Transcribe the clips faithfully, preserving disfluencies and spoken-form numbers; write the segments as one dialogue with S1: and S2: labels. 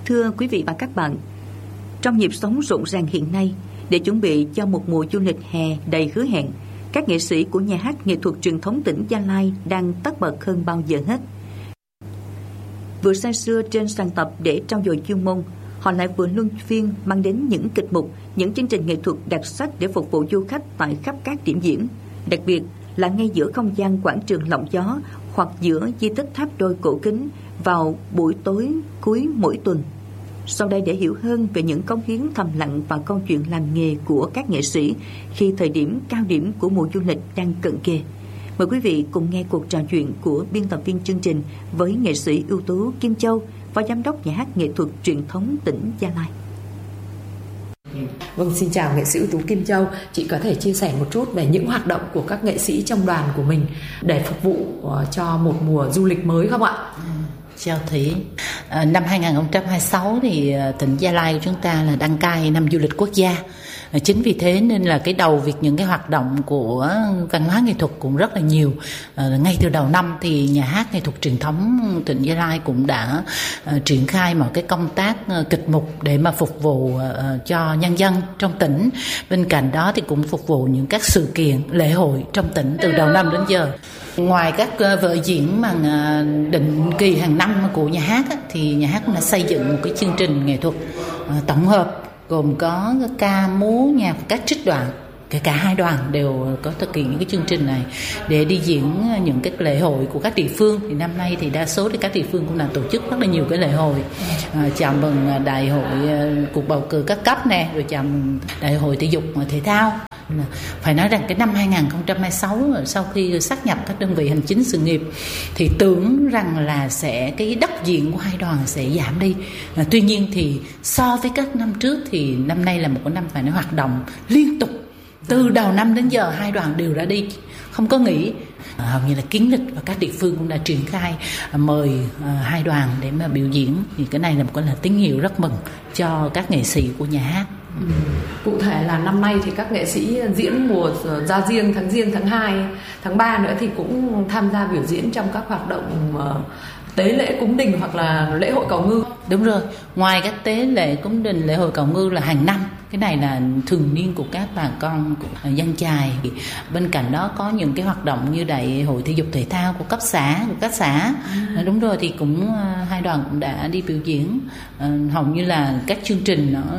S1: Thưa quý vị và các bạn, trong nhịp sống rộn ràng hiện nay, để chuẩn bị cho một mùa du lịch hè đầy hứa hẹn, các nghệ sĩ của nhà hát nghệ thuật truyền thống tỉnh Gia Lai đang tất bật hơn bao giờ hết. Vừa say sưa trên sàn tập để trau dồi chuyên môn, họ lại vừa luân phiên mang đến những kịch mục, những chương trình nghệ thuật đặc sắc để phục vụ du khách tại khắp các điểm diễn, đặc biệt là ngay giữa không gian quảng trường Lộng Gió hoặc giữa di tích Tháp Đôi cổ kính vào buổi tối cuối mỗi tuần. Sau đây để hiểu hơn về những cống hiến thầm lặng và câu chuyện làm nghề của các nghệ sĩ khi thời điểm cao điểm của mùa du lịch đang cận kề, mời quý vị cùng nghe cuộc trò chuyện của biên tập viên chương trình với nghệ sĩ ưu tú Kim Châu, phó giám đốc nhà hát nghệ thuật truyền thống tỉnh Gia Lai.
S2: Vâng, xin chào nghệ sĩ ưu tú Kim Châu. Chị có thể chia sẻ một chút về những hoạt động của các nghệ sĩ trong đoàn của mình để phục vụ cho một mùa du lịch mới không ạ?
S3: Chào Thủy. À, năm hai không hai sáu thì tỉnh Gia Lai của chúng ta là đăng cai năm du lịch quốc gia. À, chính vì thế nên là cái đầu việc những cái hoạt động của văn hóa nghệ thuật cũng rất là nhiều. À, ngay từ đầu năm thì nhà hát nghệ thuật truyền thống tỉnh Gia Lai cũng đã uh, triển khai một cái công tác uh, kịch mục để mà phục vụ uh, cho nhân dân trong tỉnh. Bên cạnh đó thì cũng phục vụ những các sự kiện lễ hội trong tỉnh từ đầu năm đến giờ. Ngoài các uh, vở diễn mà uh, định kỳ hàng năm của nhà hát á, thì nhà hát cũng đã xây dựng một cái chương trình nghệ thuật uh, tổng hợp gồm có ca, múa, nhạc, các trích đoạn. Kể cả hai đoàn đều có thực hiện những cái chương trình này để đi diễn những cái lễ hội của các địa phương. Thì năm nay thì đa số thì các địa phương cũng đã tổ chức rất là nhiều cái lễ hội à, chào mừng đại hội cuộc bầu cử các cấp nè, rồi chào mừng đại hội thể dục thể thao. Phải nói rằng cái năm hai không hai sáu sau khi sát nhập các đơn vị hành chính sự nghiệp thì tưởng rằng là sẽ cái đất diễn của hai đoàn sẽ giảm đi. À, tuy nhiên thì so với các năm trước thì năm nay là một cái năm phải nói hoạt động liên tục. Từ đầu năm đến giờ hai đoàn đều đã đi, không có nghỉ. À, hầu như là Kiến Lịch và các địa phương cũng đã triển khai à, mời à, hai đoàn để mà biểu diễn. Thì cái này là một cái là tín hiệu rất mừng cho các nghệ sĩ của nhà hát.
S2: Ừ. Cụ thể là năm nay thì các nghệ sĩ diễn mùa Gia Diêng, tháng Giêng, tháng hai, tháng ba nữa thì cũng tham gia biểu diễn trong các hoạt động uh, tế lễ cúng đình hoặc là lễ hội cầu ngư.
S3: Đúng rồi, ngoài các tế lễ cúng đình, lễ hội cầu ngư là hàng năm, cái này là thường niên của các bà con của dân chài. Bên cạnh đó có những cái hoạt động như đại hội thể dục thể thao của cấp xã, của các xã. Ừ. Đúng rồi, thì cũng hai đoàn cũng đã đi biểu diễn. Hầu như là các chương trình nó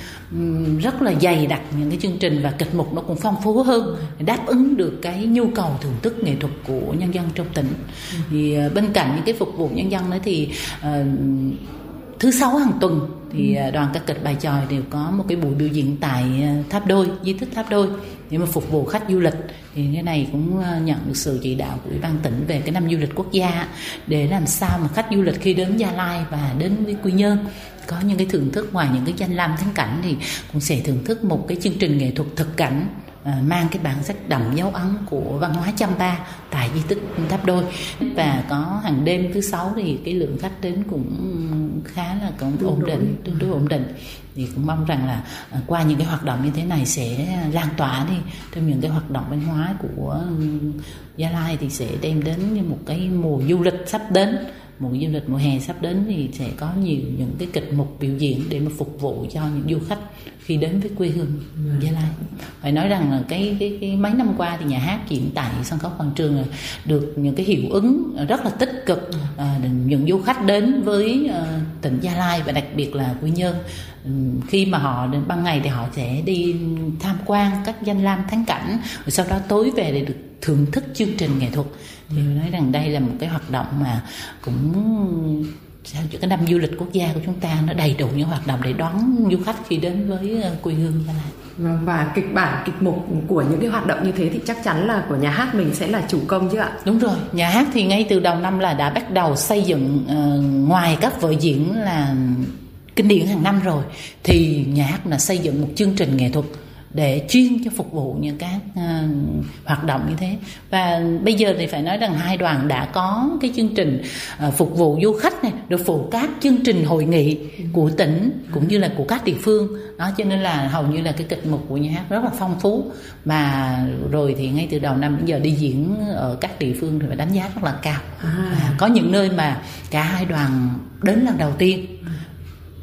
S3: rất là dày đặc, những cái chương trình và kịch mục nó cũng phong phú hơn, đáp ứng được cái nhu cầu thưởng thức nghệ thuật của nhân dân trong tỉnh. Ừ. Thì bên cạnh những cái phục vụ nhân dân đó thì uh, thứ sáu hàng tuần thì đoàn các kịch bài chòi đều có một cái buổi biểu diễn tại Tháp Đôi, di tích Tháp Đôi để mà phục vụ khách du lịch. Thì cái này cũng nhận được sự chỉ đạo của Ủy ban tỉnh về cái năm du lịch quốc gia để làm sao mà khách du lịch khi đến Gia Lai và đến với Quy Nhơn có những cái thưởng thức, ngoài những cái danh lam thắng cảnh thì cũng sẽ thưởng thức một cái chương trình nghệ thuật thực cảnh À, mang cái bản sắc đậm dấu ấn của văn hóa Champa tại di tích Tháp Đôi. Và có hàng đêm thứ sáu thì cái lượng khách đến cũng khá là cũng ổn định, tương đối ổn định. Thì cũng mong rằng là à, qua những cái hoạt động như thế này sẽ lan tỏa đi trong những cái hoạt động văn hóa của Gia Lai thì sẽ đem đến như một cái mùa du lịch sắp đến. Mùa du lịch mùa hè sắp đến thì sẽ có nhiều những cái kịch mục biểu diễn để mà phục vụ cho những du khách khi đến với quê hương Gia Lai. Phải nói rằng là cái, cái, cái mấy năm qua thì nhà hát diễn tại sân khấu Quảng Trường là được những cái hiệu ứng rất là tích cực. À, những du khách đến với uh, tỉnh Gia Lai và đặc biệt là Quy Nhơn, um, khi mà họ đến ban ngày thì họ sẽ đi tham quan các danh lam thắng cảnh, rồi sau đó tối về để được thưởng thức chương trình nghệ thuật. Thì nói rằng đây là một cái hoạt động mà cũng sao cho cái năm du lịch quốc gia của chúng ta nó đầy đủ những hoạt động để đón du khách khi đến với quê hương Gia Lai.
S2: Và kịch bản, kịch mục của những cái hoạt động như thế thì chắc chắn là của nhà hát mình sẽ là chủ công chứ ạ?
S3: Đúng rồi, nhà hát thì ngay từ đầu năm là đã bắt đầu xây dựng uh, ngoài các vở diễn là kinh điển hàng năm rồi thì nhà hát là xây dựng một chương trình nghệ thuật để chuyên cho phục vụ những các uh, hoạt động như thế. Và bây giờ thì phải nói rằng hai đoàn đã có cái chương trình uh, phục vụ du khách này, được phụ các chương trình hội nghị của tỉnh cũng như là của các địa phương đó, cho nên là hầu như là cái kịch mục của nhà hát rất là phong phú. Mà rồi thì ngay từ đầu năm đến giờ đi diễn ở các địa phương thì phải đánh giá rất là cao. À. Có những nơi mà cả hai đoàn đến lần đầu tiên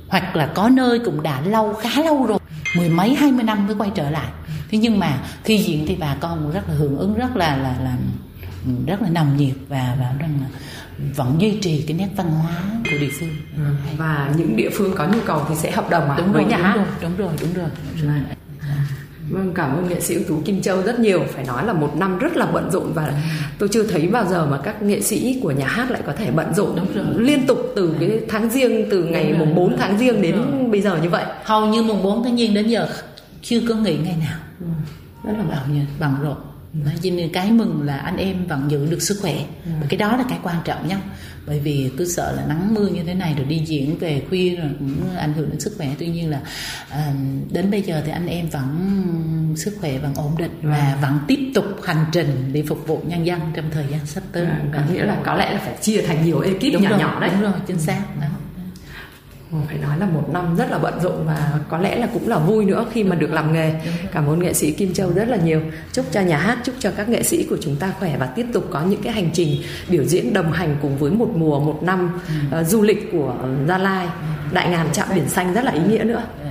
S3: hoặc là có nơi cũng đã lâu, khá lâu rồi, mười mấy hai mươi năm mới quay trở lại. Thế nhưng mà khi diễn thì bà con cũng rất là hưởng ứng, rất là là là rất là nồng nhiệt và và rằng là vẫn duy trì cái nét văn hóa của địa phương.
S2: Ừ. Và những địa phương có nhu cầu thì sẽ hợp đồng à?
S3: Đúng
S2: với
S3: rồi,
S2: nhà
S3: đúng
S2: hát.
S3: rồi, đúng rồi, đúng rồi. Đúng rồi.
S2: Vâng, cảm ơn nghệ sĩ ưu tú Kim Châu rất nhiều. Phải nói là một năm rất là bận rộn và tôi chưa thấy bao giờ mà các nghệ sĩ của nhà hát lại có thể bận rộn liên tục từ cái tháng Giêng, từ ngày mùng bốn tháng Giêng đến bây giờ như vậy.
S3: Hầu như mùng bốn tháng Giêng đến giờ chưa có nghỉ ngày nào.
S2: Ừ. Rất là
S3: bận như bận rộn. Nói cho nên cái mừng là anh em vẫn giữ được sức khỏe. Ừ. Cái đó là cái quan trọng nhất. Bởi vì cứ sợ là nắng mưa như thế này rồi đi diễn về khuya rồi cũng ảnh hưởng đến sức khỏe. Tuy nhiên là à, đến bây giờ thì anh em vẫn sức khỏe vẫn ổn định và à. vẫn tiếp tục hành trình để phục vụ nhân dân trong thời gian sắp tới.
S2: À, có nghĩa là có lẽ là phải chia thành nhiều ekip
S3: đúng
S2: nhỏ
S3: rồi,
S2: nhỏ đấy.
S3: Đúng rồi, chính xác. Đó.
S2: Phải nói là một năm rất là bận rộn và có lẽ là cũng là vui nữa khi mà được làm nghề. Cảm ơn nghệ sĩ Kim Châu rất là nhiều. Chúc cho nhà hát, chúc cho các nghệ sĩ của chúng ta khỏe và tiếp tục có những cái hành trình biểu diễn đồng hành cùng với một mùa, một năm ừ. uh, du lịch của Gia Lai, đại ngàn trạm biển xanh rất là ý nghĩa nữa.